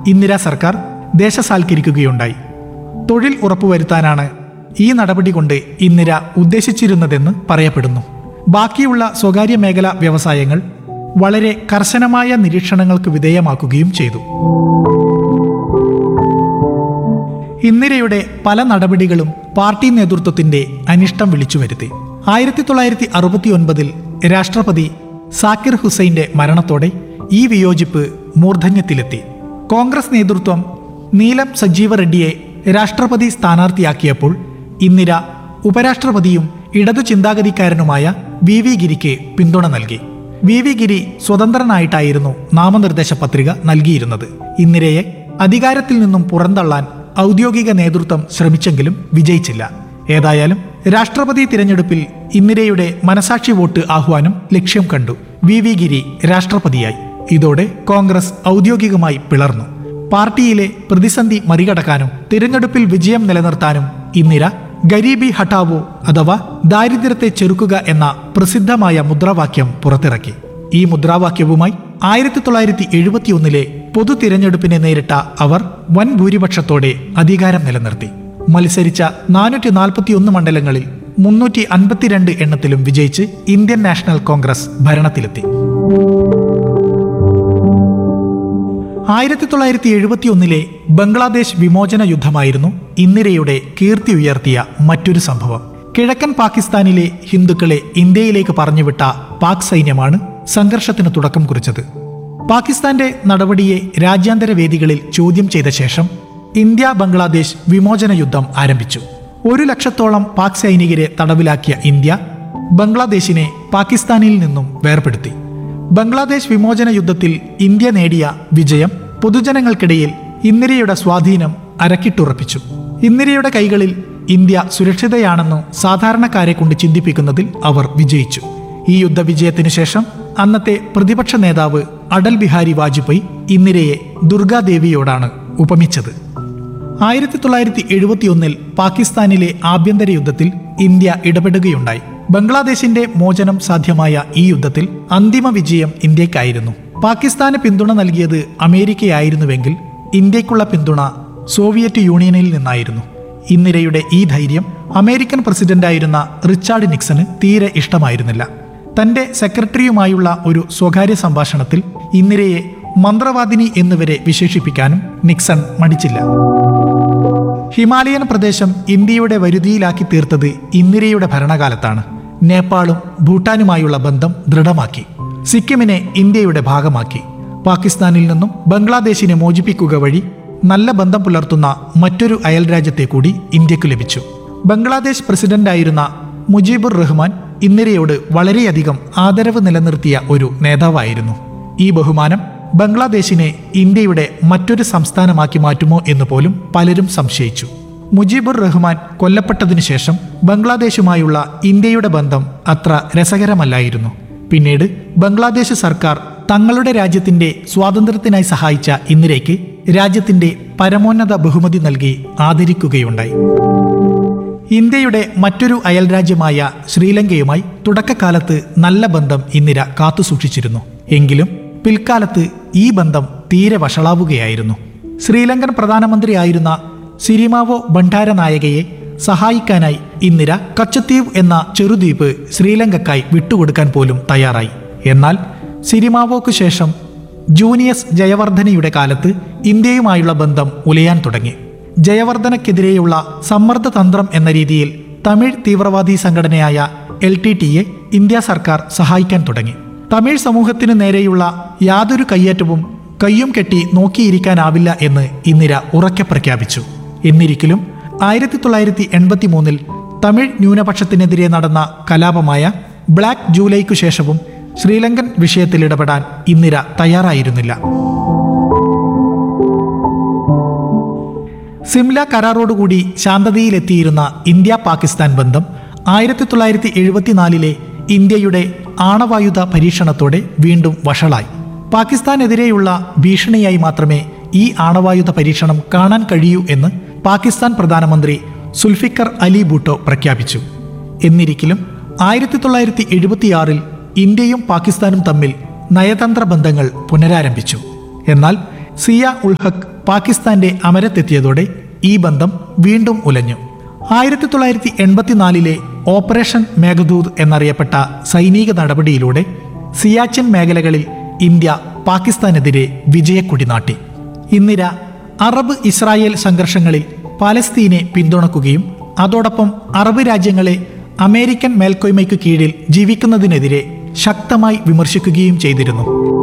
ഇന്ദിര സർക്കാർ ദേശസാൽക്കരിക്കുകയുണ്ടായി. തൊഴിൽ ഉറപ്പുവരുത്താനാണ് ഈ നടപടി കൊണ്ട് ഇന്ദിര ഉദ്ദേശിച്ചിരുന്നതെന്ന് പറയപ്പെടുന്നു. ബാക്കിയുള്ള സ്വകാര്യ മേഖലാ വ്യവസായങ്ങൾ വളരെ കർശനമായ നിരീക്ഷണങ്ങൾക്ക് വിധേയമാക്കുകയും ചെയ്തു. ഇന്ദിരയുടെ പല നടപടികളും പാർട്ടി നേതൃത്വത്തിന്റെ അനിഷ്ടം വിളിച്ചുവരുത്തി. 1969 രാഷ്ട്രപതി സാക്കിർ ഹുസൈന്റെ മരണത്തോടെ ഈ വിയോജിപ്പ് മൂർധന്യത്തിലെത്തി. കോൺഗ്രസ് നേതൃത്വം നീലം സജീവ റെഡ്ഡിയെ രാഷ്ട്രപതി സ്ഥാനാർത്ഥിയാക്കിയപ്പോൾ ഇന്ദിര ഉപരാഷ്ട്രപതിയും ഇടതു ചിന്താഗതിക്കാരനുമായ വി ഗിരിക്ക് പിന്തുണ നൽകി. വി ഗിരി സ്വതന്ത്രനായിട്ടായിരുന്നു നാമനിർദ്ദേശ പത്രിക നൽകിയിരുന്നത്. ഇന്ദിരയെ അധികാരത്തിൽ നിന്നും പുറന്തള്ളാൻ ഔദ്യോഗിക നേതൃത്വം ശ്രമിച്ചെങ്കിലും വിജയിച്ചില്ല. ഏതായാലും രാഷ്ട്രപതി തിരഞ്ഞെടുപ്പിൽ ഇന്ദിരയുടെ മനസാക്ഷി വോട്ട് ആഹ്വാനം ലക്ഷ്യം കണ്ടു. വി ഗിരി രാഷ്ട്രപതിയായി. ഇതോടെ കോൺഗ്രസ് ഔദ്യോഗികമായി പിളർന്നു. പാർട്ടിയിലെ പ്രതിസന്ധി മറികടക്കാനും തിരഞ്ഞെടുപ്പിൽ വിജയം നിലനിർത്താനും ഇന്ദിര ഗരീബി ഹട്ടാവോ അഥവാ ദാരിദ്ര്യത്തെ ചെറുക്കുക എന്ന പ്രസിദ്ധമായ മുദ്രാവാക്യം പുറത്തിറക്കി. ഈ മുദ്രാവാക്യവുമായി 1971 പൊതു തിരഞ്ഞെടുപ്പിനെ നേരിട്ട അവർ വൻ ഭൂരിപക്ഷത്തോടെ അധികാരം നിലനിർത്തി. മത്സരിച്ച 441 മണ്ഡലങ്ങളിൽ 352 എണ്ണത്തിലും വിജയിച്ച് ഇന്ത്യൻ നാഷണൽ കോൺഗ്രസ് ഭരണത്തിലെത്തി. 1971 ബംഗ്ലാദേശ് വിമോചന യുദ്ധമായിരുന്നു ഇന്ദിരയുടെ കീർത്തി ഉയർത്തിയ മറ്റൊരു സംഭവം. കിഴക്കൻ പാകിസ്ഥാനിലെ ഹിന്ദുക്കളെ ഇന്ത്യയിലേക്ക് പറഞ്ഞുവിട്ട പാക് സൈന്യമാണ് സംഘർഷത്തിന് തുടക്കം കുറിച്ചത്. പാകിസ്ഥാന്റെ നടപടിയെ രാജ്യാന്തര വേദികളിൽ ചോദ്യം ചെയ്ത ശേഷം ഇന്ത്യ ബംഗ്ലാദേശ് വിമോചന യുദ്ധം ആരംഭിച്ചു. 100,000-ഓളം പാക് സൈനികരെ തടവിലാക്കിയ ഇന്ത്യ ബംഗ്ലാദേശിനെ പാകിസ്ഥാനിൽ നിന്നും വേർപെടുത്തി. ബംഗ്ലാദേശ് വിമോചന യുദ്ധത്തിൽ ഇന്ത്യ നേടിയ വിജയം പൊതുജനങ്ങൾക്കിടയിൽ ഇന്ദിരയുടെ സ്വാധീനം അരക്കിട്ടുറപ്പിച്ചു. ഇന്ദിരയുടെ കൈകളിൽ ഇന്ത്യ സുരക്ഷിതയാണെന്നു സാധാരണക്കാരെ കൊണ്ട് ചിന്തിപ്പിക്കുന്നതിൽ അവർ വിജയിച്ചു. ഈ യുദ്ധവിജയത്തിനു ശേഷം അന്നത്തെ പ്രതിപക്ഷ നേതാവ് അടൽ ബിഹാരി വാജ്പേയി ഇന്ദിരയെ ദുർഗാദേവിയോടാണ് ഉപമിച്ചത്. 1971 പാകിസ്ഥാനിലെ ആഭ്യന്തര യുദ്ധത്തിൽ ഇന്ത്യ ഇടപെടുകയുണ്ടായി. ബംഗ്ലാദേശിന്റെ മോചനം സാധ്യമായ ഈ യുദ്ധത്തിൽ അന്തിമ വിജയം ഇന്ത്യക്കായിരുന്നു. പാകിസ്ഥാന് പിന്തുണ നൽകിയത് അമേരിക്കയായിരുന്നുവെങ്കിൽ ഇന്ത്യക്കുള്ള പിന്തുണ സോവിയറ്റ് യൂണിയനിൽ നിന്നായിരുന്നു. ഇന്ദിരയുടെ ഈ ധൈര്യം അമേരിക്കൻ പ്രസിഡന്റായിരുന്ന റിച്ചാർഡ് നിക്സന് തീരെ ഇഷ്ടമായിരുന്നില്ല. തന്റെ സെക്രട്ടറിയുമായുള്ള ഒരു സ്വകാര്യ സംഭാഷണത്തിൽ ഇന്ദിരയെ മന്ത്രവാദിനി എന്നുവരെ വിശേഷിപ്പിക്കാനും നിക്സൺ മടിച്ചില്ല. ഹിമാലയൻ പ്രദേശം ഇന്ത്യയുടെ വരുതിയിലാക്കി തീർത്തത് ഇന്ദിരയുടെ ഭരണകാലത്താണ്. നേപ്പാളും ഭൂട്ടാനുമായുള്ള ബന്ധം ദൃഢമാക്കി. സിക്കിമിനെ ഇന്ത്യയുടെ ഭാഗമാക്കി. പാകിസ്ഥാനിൽ നിന്നും ബംഗ്ലാദേശിനെ മോചിപ്പിക്കുക വഴി നല്ല ബന്ധം പുലർത്തുന്ന മറ്റൊരു അയൽരാജ്യത്തെ കൂടി ഇന്ത്യക്ക് ലഭിച്ചു. ബംഗ്ലാദേശ് പ്രസിഡന്റായിരുന്ന മുജീബുർ റഹ്മാൻ ഇന്ദിരയോട് വളരെയധികം ആദരവ് നിലനിർത്തിയ ഒരു നേതാവായിരുന്നു. ഈ ബഹുമാനം ബംഗ്ലാദേശിനെ ഇന്ത്യയുടെ മറ്റൊരു സംസ്ഥാനമാക്കി മാറ്റുമോ എന്ന് പോലും പലരും സംശയിച്ചു. മുജീബുർ റഹ്മാൻ കൊല്ലപ്പെട്ടതിനു ശേഷം ബംഗ്ലാദേശുമായുള്ള ഇന്ത്യയുടെ ബന്ധം അത്ര രസകരമല്ലായിരുന്നു. പിന്നീട് ബംഗ്ലാദേശ് സർക്കാർ തങ്ങളുടെ രാജ്യത്തിന്റെ സ്വാതന്ത്ര്യത്തിനായി സഹായിച്ച ഇന്ദിരയ്ക്ക് രാജ്യത്തിന്റെ പരമോന്നത ബഹുമതി നൽകി ആദരിക്കുകയുണ്ടായി. ഇന്ത്യയുടെ മറ്റൊരു അയൽരാജ്യമായ ശ്രീലങ്കയുമായി തുടക്കകാലത്ത് നല്ല ബന്ധം ഇന്ദിര കാത്തുസൂക്ഷിച്ചിരുന്നു. എങ്കിലും പിൽക്കാലത്ത് ഈ ബന്ധം തീരെ വഷളാവുകയായിരുന്നു. ശ്രീലങ്കൻ പ്രധാനമന്ത്രിയായിരുന്ന സിരിമാവോ ബണ്ഡാരനായകയെ സഹായിക്കാനായി ഇന്ദിര കച്ചത്തീവ് എന്ന ചെറുദ്വീപ് ശ്രീലങ്കക്കായി വിട്ടുകൊടുക്കാൻ പോലും തയ്യാറായി. എന്നാൽ സിരിമാവോക്കു ശേഷം ജൂനിയസ് ജയവർദ്ധനയുടെ കാലത്ത് ഇന്ത്യയുമായുള്ള ബന്ധം ഉലയാൻ തുടങ്ങി. ജയവർദ്ധനക്കെതിരെയുള്ള സമ്മർദ്ദതന്ത്രം എന്ന രീതിയിൽ തമിഴ് തീവ്രവാദി സംഘടനയായ LTTE ഇന്ത്യ സർക്കാർ സഹായിക്കാൻ തുടങ്ങി. തമിഴ് സമൂഹത്തിനു നേരെയുള്ള യാതൊരു കയ്യേറ്റവും കയ്യും കെട്ടി നോക്കിയിരിക്കാനാവില്ല എന്ന് ഇന്ദിര ഉറക്കെ പ്രഖ്യാപിച്ചു. എന്നിരിക്കലും 1983 തമിഴ് ന്യൂനപക്ഷത്തിനെതിരെ നടന്ന കലാപമായ ബ്ലാക്ക് ജൂലൈക്കു ശേഷവും ശ്രീലങ്കൻ വിഷയത്തിൽ ഇടപെടാൻ ഇന്ദിര തയ്യാറായിരുന്നില്ല. സിംല കരാറോടുകൂടി ശാന്തതയിലെത്തിയിരുന്ന ഇന്ത്യ പാകിസ്ഥാൻ ബന്ധം 1974 ഇന്ത്യയുടെ ആണവായുധ പരീക്ഷണത്തോടെ വീണ്ടും വഷളായി. പാകിസ്ഥാനെതിരെയുള്ള ഭീഷണിയായി മാത്രമേ ഈ ആണവായുധ പരീക്ഷണം കാണാൻ കഴിയൂ എന്ന് പാകിസ്ഥാൻ പ്രധാനമന്ത്രി സുൽഫിക്കർ അലി ഭൂട്ടോ പ്രഖ്യാപിച്ചു. എന്നിരിക്കലും 1976 ഇന്ത്യയും പാകിസ്ഥാനും തമ്മിൽ നയതന്ത്ര ബന്ധങ്ങൾ പുനരാരംഭിച്ചു. എന്നാൽ സിയ ഉൾ ഹക്ക് പാകിസ്ഥാന്റെ അമരത്തെത്തിയതോടെ ഈ ബന്ധം വീണ്ടും ഉലഞ്ഞു. 1984 ഓപ്പറേഷൻ മേഘദൂത് എന്നറിയപ്പെട്ട സൈനിക നടപടിയിലൂടെ സിയാച്ചിൻ മേഖലകളിൽ ഇന്ത്യ പാകിസ്ഥാനെതിരെ വിജയക്കൊടി നാട്ടി. ഇന്ദിര അറബ് ഇസ്രായേൽ സംഘർഷങ്ങളിൽ പാലസ്തീനെ പിന്തുണക്കുകയും അതോടൊപ്പം അറബ് രാജ്യങ്ങളെ അമേരിക്കൻ മേൽക്കോയ്മയ്ക്ക് കീഴിൽ ജീവിക്കുന്നതിനെതിരെ ശക്തമായി വിമർശിക്കുകയും ചെയ്തിരുന്നു.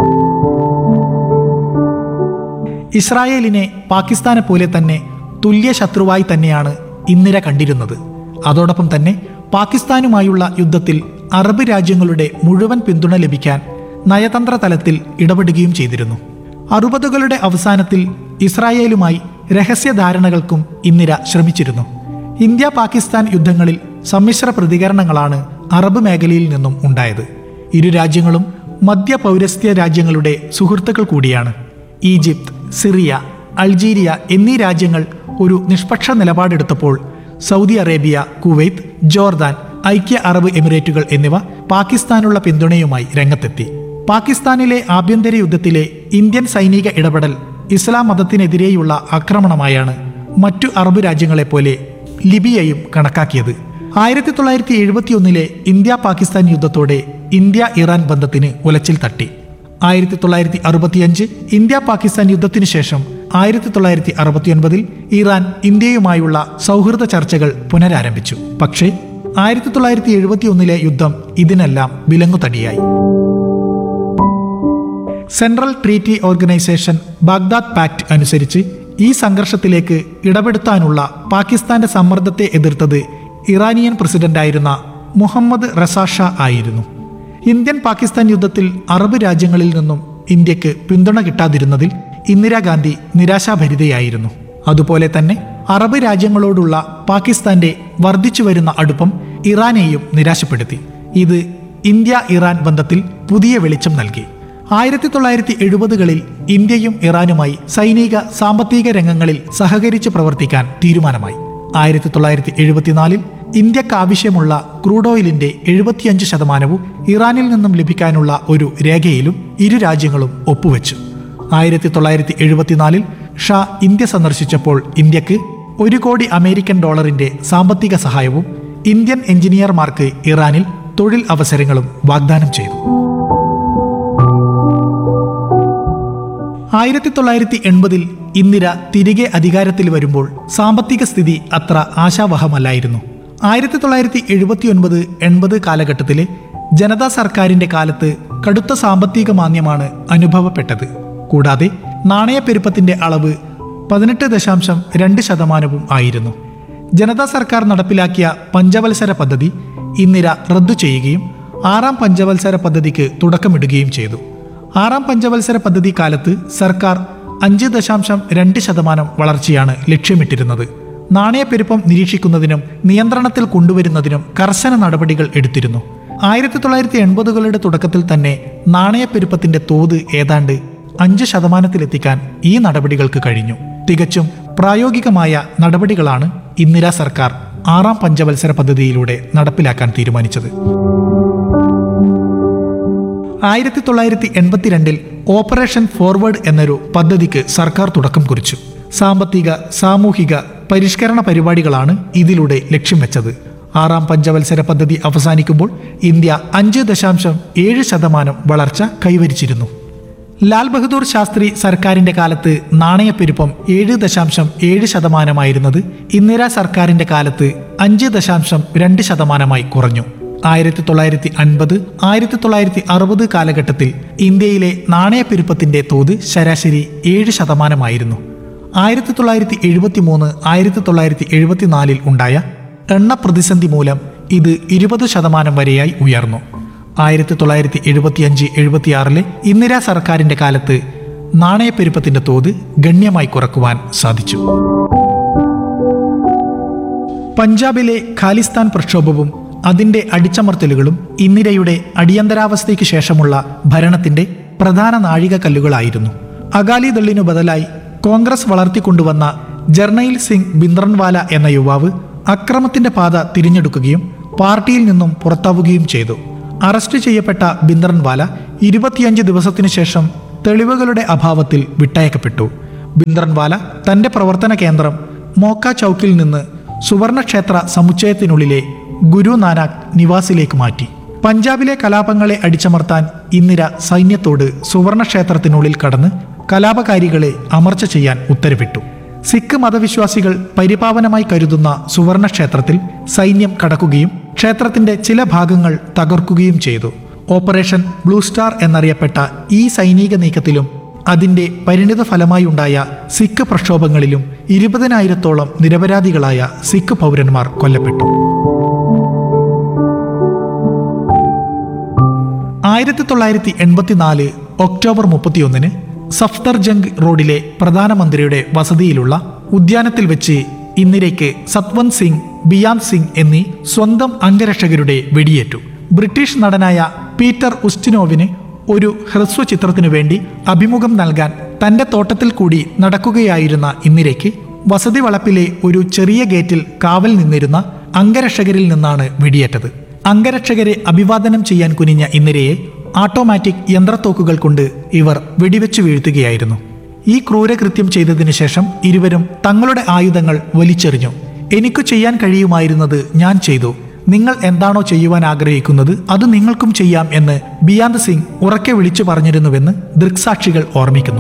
ഇസ്രായേലിനെ പാകിസ്ഥാനെ പോലെ തന്നെ തുല്യ ശത്രുവായി തന്നെയാണ് ഇന്ദിര കണ്ടിരുന്നത്. അതോടൊപ്പം തന്നെ പാകിസ്ഥാനുമായുള്ള യുദ്ധത്തിൽ അറബ് രാജ്യങ്ങളുടെ മുഴുവൻ പിന്തുണ ലഭിക്കാൻ നയതന്ത്ര തലത്തിൽ ഇടപെടുകയും ചെയ്തിരുന്നു. 60കളുടെ അവസാനത്തിൽ ഇസ്രായേലുമായി രഹസ്യ ധാരണകൾക്കും ഇന്ദിര ശ്രമിച്ചിരുന്നു. ഇന്ത്യ പാകിസ്ഥാൻ യുദ്ധങ്ങളിൽ സമ്മിശ്ര പ്രതികരണങ്ങളാണ് അറബ് മേഖലയിൽ നിന്നും ഉണ്ടായത്. ഇരു രാജ്യങ്ങളും മധ്യ പൗരസ്ത്യ രാജ്യങ്ങളുടെ സുഹൃത്തുക്കൾ കൂടിയാണ്. ഈജിപ്ത്, സിറിയ, അൾജീരിയ എന്നീ രാജ്യങ്ങൾ ഒരു നിഷ്പക്ഷ നിലപാടെടുത്തപ്പോൾ സൗദി അറേബ്യ, കുവൈത്ത്, ജോർദാൻ, ഐക്യ അറബ് എമിറേറ്റുകൾ എന്നിവ പാകിസ്ഥാനുള്ള പിന്തുണയുമായി രംഗത്തെത്തി. പാകിസ്ഥാനിലെ ആഭ്യന്തര യുദ്ധത്തിലെ ഇന്ത്യൻ സൈനിക ഇടപെടൽ ഇസ്ലാം മതത്തിനെതിരെയുള്ള ആക്രമണമായാണ് മറ്റു Arab രാജ്യങ്ങളെപ്പോലെ ലിബിയയും കണക്കാക്കിയത്. 1971 India Pakistan യുദ്ധത്തോടെ India Iran ബന്ധത്തിന് ഉലച്ചിൽ തട്ടി. 1965 ഇന്ത്യ പാകിസ്ഥാൻ യുദ്ധത്തിനു ശേഷം 1969 ഇറാൻ ഇന്ത്യയുമായുള്ള സൗഹൃദ ചർച്ചകൾ പുനരാരംഭിച്ചു. പക്ഷേ 1971 യുദ്ധം ഇതിനെല്ലാം വിലങ്ങുതടിയായി. Central treaty organisation Baghdad pact അനുസരിച്ച് ഈ സംഘർഷത്തിലേക്ക് ഇടപെടുത്താനുള്ള പാകിസ്ഥാന്റെ സമ്മർദ്ദത്തെ എതിർത്തത് ഇറാനിയൻ പ്രസിഡന്റായിരുന്ന മുഹമ്മദ് റസാ ഷാ ആയിരുന്നു. ഇന്ത്യൻ പാകിസ്ഥാൻ യുദ്ധത്തിൽ അറബ് രാജ്യങ്ങളിൽ നിന്നും ഇന്ത്യക്ക് പിന്തുണ കിട്ടാതിരുന്നതിൽ ഇന്ദിരാഗാന്ധി നിരാശാഭരിതയായിരുന്നു. അതുപോലെ തന്നെ അറബ് രാജ്യങ്ങളോടുള്ള പാകിസ്ഥാന്റെ വർദ്ധിച്ചുവരുന്ന അടുപ്പം ഇറാനെയും നിരാശപ്പെടുത്തി. ഇത് ഇന്ത്യ ഇറാൻ ബന്ധത്തിൽ പുതിയ വെളിച്ചം നൽകി. 1970കളിൽ ഇന്ത്യയും ഇറാനുമായി സൈനിക സാമ്പത്തിക രംഗങ്ങളിൽ സഹകരിച്ച് പ്രവർത്തിക്കാൻ തീരുമാനമായി. 1974 ഇന്ത്യക്കാവശ്യമുള്ള ക്രൂഡ് ഓയിലിന്റെ 75% ഇറാനിൽ നിന്നും ലഭിക്കാനുള്ള ഒരു രേഖയിലും ഇരു രാജ്യങ്ങളും ഒപ്പുവെച്ചു. 1974 ഷാ ഇന്ത്യ സന്ദർശിച്ചപ്പോൾ ഇന്ത്യക്ക് $1 കോടി അമേരിക്കൻ സാമ്പത്തിക സഹായവും ഇന്ത്യൻ എഞ്ചിനീയർമാർക്ക് ഇറാനിൽ തൊഴിൽ അവസരങ്ങളും വാഗ്ദാനം ചെയ്തു. 1980 ഇന്ദിര തിരികെ അധികാരത്തിൽ വരുമ്പോൾ സാമ്പത്തിക സ്ഥിതി അത്ര ആശാവഹമല്ലായിരുന്നു. 1979-80 കാലഘട്ടത്തിലെ ജനതാ സർക്കാരിന്റെ കാലത്ത് കടുത്ത സാമ്പത്തിക മാന്ദ്യമാണ് അനുഭവപ്പെട്ടത്. കൂടാതെ നാണയപ്പെരുപ്പത്തിന്റെ അളവ് 18.2% ആയിരുന്നു. ജനതാ സർക്കാർ നടപ്പിലാക്കിയ പഞ്ചവത്സര പദ്ധതി ഇന്ദിര റദ്ദു ചെയ്യുകയും 6ാം പഞ്ചവത്സര പദ്ധതിക്ക് തുടക്കമിടുകയും ചെയ്തു. 6ാം പഞ്ചവത്സര പദ്ധതി കാലത്ത് സർക്കാർ 5.2% വളർച്ചയാണ് ലക്ഷ്യമിട്ടിരുന്നത്. നാണയപ്പെരുപ്പം നിരീക്ഷിക്കുന്നതിനും നിയന്ത്രണത്തിൽ കൊണ്ടുവരുന്നതിനും കർശന നടപടികൾ എടുത്തിരുന്നു. 1980കളുടെ തുടക്കത്തിൽ തന്നെ നാണയപ്പെരുപ്പത്തിന്റെ തോത് ഏതാണ്ട് 5%-ലെത്തിക്കാൻ ഈ നടപടികൾക്ക് കഴിഞ്ഞു. തികച്ചും പ്രായോഗികമായ നടപടികളാണ് ഇന്ദിര സർക്കാർ 6ാം പഞ്ചവത്സര പദ്ധതിയിലൂടെ നടപ്പിലാക്കാൻ തീരുമാനിച്ചത്. 1982 ഓപ്പറേഷൻ ഫോർവേഡ് എന്നൊരു പദ്ധതിക്ക് സർക്കാർ തുടക്കം കുറിച്ചു. സാമ്പത്തിക സാമൂഹിക പരിഷ്കരണ പരിപാടികളാണ് ഇതിലൂടെ ലക്ഷ്യം വെച്ചത്. 6ാം പഞ്ചവത്സര പദ്ധതി അവസാനിക്കുമ്പോൾ ഇന്ത്യ 5.7% വളർച്ച കൈവരിച്ചിരുന്നു. ലാൽ ബഹദൂർ ശാസ്ത്രി സർക്കാരിന്റെ കാലത്ത് നാണയപ്പെരുപ്പം 7.7%ആയിരുന്നത് ഇന്ദിര സർക്കാരിന്റെ കാലത്ത് 5.2%-ആയി കുറഞ്ഞു. 1950-1960 കാലഘട്ടത്തിൽ ഇന്ത്യയിലെ നാണയപ്പെരുപ്പത്തിന്റെ തോത് ശരാശരി 7%ആയിരുന്നു. 1973-1974 ഉണ്ടായ എണ്ണ പ്രതിസന്ധി മൂലം ഇത് 20% വരെയായി ഉയർന്നു. 1975-76 ഇന്ദിര സർക്കാരിന്റെ കാലത്ത് നാണയപ്പെരുപ്പത്തിന്റെ തോത് ഗണ്യമായി കുറക്കുവാൻ സാധിച്ചു. പഞ്ചാബിലെ ഖാലിസ്ഥാൻ പ്രക്ഷോഭവും അതിന്റെ അടിച്ചമർത്തലുകളും ഇന്ദിരയുടെ അടിയന്തരാവസ്ഥയ്ക്ക് ശേഷമുള്ള ഭരണത്തിന്റെ പ്രധാന നാഴികക്കല്ലുകളായിരുന്നു. അകാലിദളിനു ബദലായി കോൺഗ്രസ് വളർത്തിക്കൊണ്ടുവന്ന ജർണയിൽ സിംഗ് ഭിന്ദ്രൻവാല എന്ന യുവാവ് അക്രമത്തിന്റെ പാത തിരഞ്ഞെടുക്കുകയും പാർട്ടിയിൽ നിന്നും പുറത്താവുകയും ചെയ്തു. അറസ്റ്റ് ചെയ്യപ്പെട്ട ഭിന്ദ്രൻവാല 25 ദിവസത്തിനു ശേഷം തെളിവുകളുടെ അഭാവത്തിൽ വിട്ടയക്കപ്പെട്ടു. ഭിന്ദ്രൻവാല തന്റെ പ്രവർത്തന കേന്ദ്രം മോക്ക ചൌക്കിൽ നിന്ന് സുവർണക്ഷേത്ര സമുച്ചയത്തിനുള്ളിലെ ഗുരു നാനാക്ക് നിവാസിലേക്ക് മാറ്റി. പഞ്ചാബിലെ കലാപങ്ങളെ അടിച്ചമർത്താൻ ഇന്ദിര സൈന്യത്തോട് സുവർണക്ഷേത്രത്തിനുള്ളിൽ കടന്ന് കലാപകാരികളെ അമർച്ച ചെയ്യാൻ ഉത്തരവിട്ടു. സിഖ് മതവിശ്വാസികൾ പരിപാവനമായി കരുതുന്ന സുവർണക്ഷേത്രത്തിൽ സൈന്യം കടക്കുകയും ക്ഷേത്രത്തിന്റെ ചില ഭാഗങ്ങൾ തകർക്കുകയും ചെയ്തു. ഓപ്പറേഷൻ ബ്ലൂ സ്റ്റാർ എന്നറിയപ്പെട്ട ഈ സൈനിക നീക്കത്തിലും അതിന്റെ പരിണിത ഫലമായുണ്ടായ സിഖ് പ്രക്ഷോഭങ്ങളിലും 20,000-ഓളം നിരപരാധികളായ സിഖ് പൗരന്മാർ കൊല്ലപ്പെട്ടു. 1984 ഒക്ടോബർ 31 സഫ്ദർജംഗ് റോഡിലെ പ്രധാനമന്ത്രിയുടെ വസതിയിലുള്ള ഉദ്യാനത്തിൽ വെച്ച് ഇന്ദിരയ്ക്ക് സത്വന്ത് സിംഗ്, ബിയാന്ത് സിംഗ് എന്നീ സ്വന്തം അംഗരക്ഷകരുടെ വെടിയേറ്റു. ബ്രിട്ടീഷ് നടനായ പീറ്റർ ഉസ്റ്റിനോവിന് ഒരു ഹ്രസ്വചിത്രത്തിനു വേണ്ടി അഭിമുഖം നൽകാൻ തന്റെ തോട്ടത്തിൽ കൂടി നടക്കുകയായിരുന്ന ഇന്ദിരയ്ക്ക് വസതി വളപ്പിലെ ഒരു ചെറിയ ഗേറ്റിൽ കാവൽ നിന്നിരുന്ന അംഗരക്ഷകരിൽ നിന്നാണ് വെടിയേറ്റത്. അംഗരക്ഷകരെ അഭിവാദനം ചെയ്യാൻ കുനിഞ്ഞ ഇന്ദിരയെ ഓട്ടോമാറ്റിക് യന്ത്രത്തോക്കുകൾ കൊണ്ട് ഇവർ വെടിവെച്ചു വീഴ്ത്തുകയായിരുന്നു. ഈ ക്രൂരകൃത്യം ചെയ്തതിനു ശേഷം ഇരുവരും തങ്ങളുടെ ആയുധങ്ങൾ വലിച്ചെറിഞ്ഞു. എനിക്കു ചെയ്യാൻ കഴിയുമായിരുന്നത് ഞാൻ ചെയ്തു. നിങ്ങൾ എന്താണോ ചെയ്യുവാൻ ആഗ്രഹിക്കുന്നത് അത് നിങ്ങൾക്കും ചെയ്യാം എന്ന് ബിയാന്ത് സിംഗ് ഉറക്കെ വിളിച്ചു പറഞ്ഞിരുന്നുവെന്ന് ദൃക്സാക്ഷികൾ ഓർമ്മിക്കുന്നു.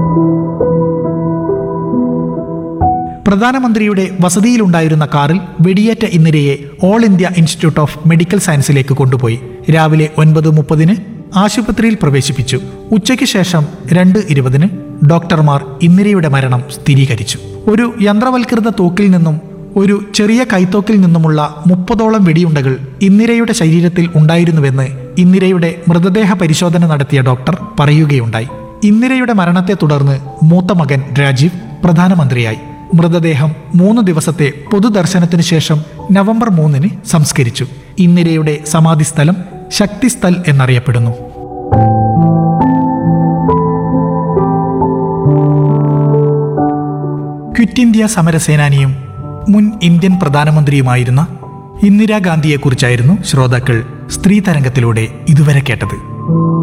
പ്രധാനമന്ത്രിയുടെ വസതിയിലുണ്ടായിരുന്ന കാറിൽ വെടിയേറ്റ ഇന്ദിരയെ all India institute of medical സയൻസിലേക്ക് കൊണ്ടുപോയി. രാവിലെ 9:30 ആശുപത്രിയിൽ പ്രവേശിപ്പിച്ചു. ഉച്ചയ്ക്ക് ശേഷം 2:20 ഡോക്ടർമാർ ഇന്ദിരയുടെ മരണം സ്ഥിരീകരിച്ചു. ഒരു യന്ത്രവൽകൃത തോക്കിൽ നിന്നും ഒരു ചെറിയ കൈത്തോക്കിൽ നിന്നുമുള്ള 30ഓളം വെടിയുണ്ടകൾ ഇന്ദിരയുടെ ശരീരത്തിൽ ഉണ്ടായിരുന്നുവെന്ന് ഇന്ദിരയുടെ മൃതദേഹ പരിശോധന നടത്തിയ ഡോക്ടർ പറയുകയുണ്ടായി. ഇന്ദിരയുടെ മരണത്തെ തുടർന്ന് മൂത്ത മകൻ രാജീവ് പ്രധാനമന്ത്രിയായി. മൃതദേഹം 3 ദിവസത്തെ പൊതുദർശനത്തിനു ശേഷം നവംബർ 3 സംസ്കരിച്ചു. ഇന്ദിരയുടെ സമാധിസ്ഥലം ശക്തിസ്ഥൽ എന്നറിയപ്പെടുന്നു. ക്വിറ്റ് ഇന്ത്യ സമരസേനാനിയും മുൻ ഇന്ത്യൻ പ്രധാനമന്ത്രിയുമായിരുന്ന ഇന്ദിരാഗാന്ധിയെക്കുറിച്ചായിരുന്നു ശ്രോതാക്കൾ സ്ത്രീ തരംഗത്തിലൂടെ ഇതുവരെ കേട്ടത്.